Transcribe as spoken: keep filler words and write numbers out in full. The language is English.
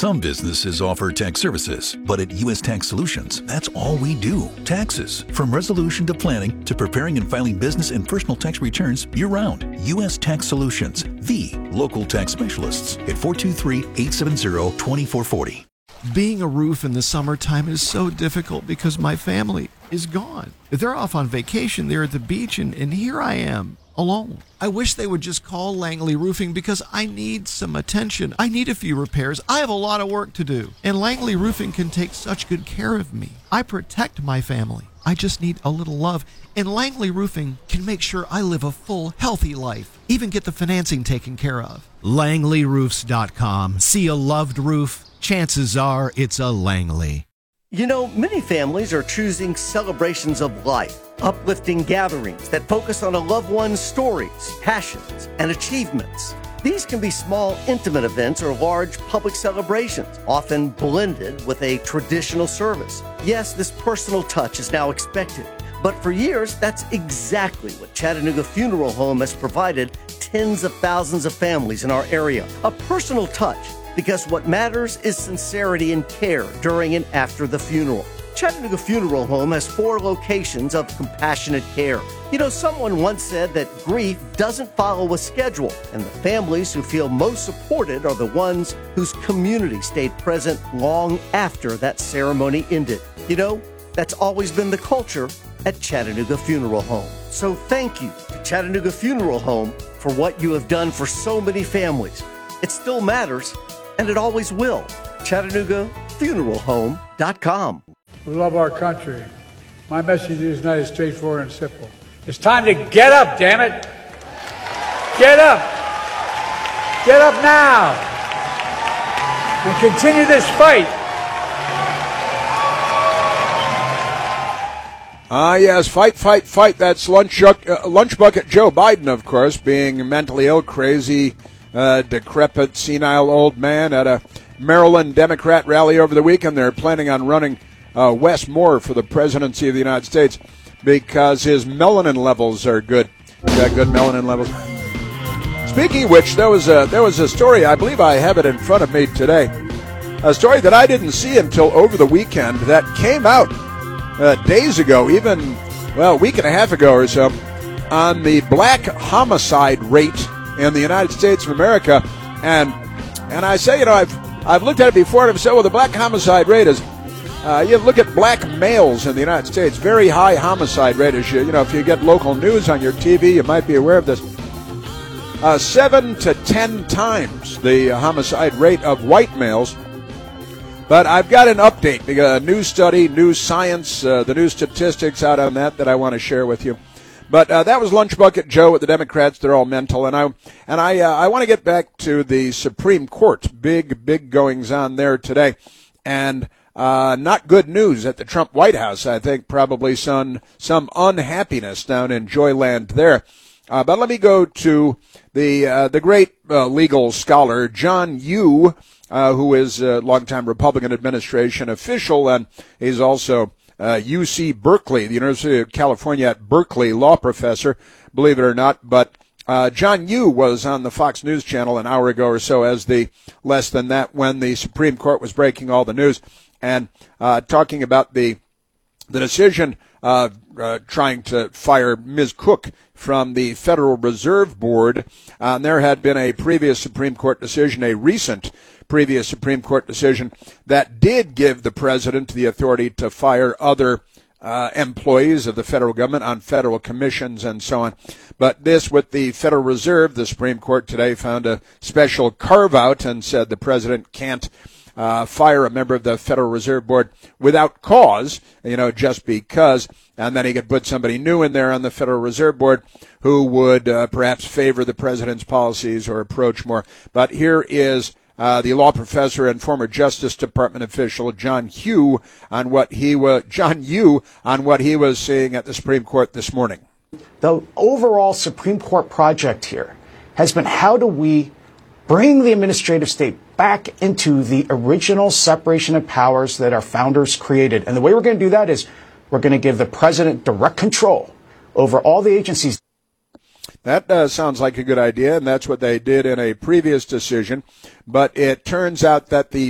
Some businesses offer tax services, but at U S Tax Solutions, that's all we do. Taxes. From resolution to planning to preparing and filing business and personal tax returns year-round. U S Tax Solutions, the local tax specialists at four two three, eight seven zero, two four four zero. Being a roof in the summertime is so difficult because my family is gone. They're off on vacation. They're at the beach, and, and here I am, alone. I wish they would just call Langley Roofing because I need some attention. I need a few repairs. I have a lot of work to do. And Langley Roofing can take such good care of me. I protect my family. I just need a little love. And Langley Roofing can make sure I live a full, healthy life. Even get the financing taken care of. Langley Roofs dot com. See a loved roof? Chances are it's a Langley. You know, many families are choosing celebrations of life, uplifting gatherings that focus on a loved one's stories, passions, and achievements. These can be small, intimate events or large public celebrations, often blended with a traditional service. Yes, this personal touch is now expected, but for years, that's exactly what Chattanooga Funeral Home has provided tens of thousands of families in our area. A personal touch, because what matters is sincerity and care during and after the funeral. Chattanooga Funeral Home has four locations of compassionate care. You know, someone once said that grief doesn't follow a schedule, and the families who feel most supported are the ones whose community stayed present long after that ceremony ended. You know, that's always been the culture at Chattanooga Funeral Home. So thank you to Chattanooga Funeral Home for what you have done for so many families. It still matters, and it always will. Chattanooga Funeral Home dot com. We love our country. My message is not as straightforward and simple. It's time to get up, damn it. Get up. Get up now. And continue this fight. Ah, uh, yes, fight, fight, fight. That's lunch, uh, lunch bucket Joe Biden, of course, being mentally ill, crazy, uh, decrepit, senile old man at a Maryland Democrat rally over the weekend. They're planning on running uh, Wes Moore for the presidency of the United States because his melanin levels are good. He's got good melanin levels. Speaking of which, there was a there was a story. I believe I have it in front of me today. A story that I didn't see until over the weekend that came out uh, days ago, even well, a week and a half ago or so, on the black homicide rate in the United States of America. And and I say, you know, I've I've looked at it before, and I've said, well, the black homicide rate is. Uh, you look at black males in the United States, very high homicide rate. As you, you know, if you get local news on your T V, you might be aware of this. Uh, seven to ten times the homicide rate of white males. But I've got an update, a new study, new science, uh, the new statistics out on that that I want to share with you. But uh, that was Lunch Bucket Joe with the Democrats. They're all mental, and I and I uh, I want to get back to the Supreme Court. Big big goings on there today, and. Uh, not good news at the Trump White House. I think probably some some unhappiness down in Joyland there. Uh, but let me go to the uh, the great uh, legal scholar John Yoo, uh, who is a longtime Republican administration official, and he's also uh, U C Berkeley, the University of California at Berkeley law professor, believe it or not. But uh, John Yoo was on the Fox News channel an hour ago or so as the less than that when the Supreme Court was breaking all the news. And uh, talking about the the decision uh, uh, trying to fire Miz Cook from the Federal Reserve Board. Uh, and there had been a previous Supreme Court decision, a recent previous Supreme Court decision, that did give the president the authority to fire other uh, employees of the federal government on federal commissions and so on. But this, with the Federal Reserve, the Supreme Court today found a special carve-out and said the president can't Uh, fire a member of the Federal Reserve Board without cause, you know, just because, and then he could put somebody new in there on the Federal Reserve Board who would uh, perhaps favor the president's policies or approach more. But here is uh, the law professor and former Justice Department official John Yoo on what he was John Yoo on what he was seeing at the Supreme Court this morning. The overall Supreme Court project here has been, how do we bring the administrative state back into the original separation of powers that our founders created? And the way we're going to do that is we're going to give the president direct control over all the agencies. That uh, sounds like a good idea, and that's what they did in a previous decision. But it turns out that the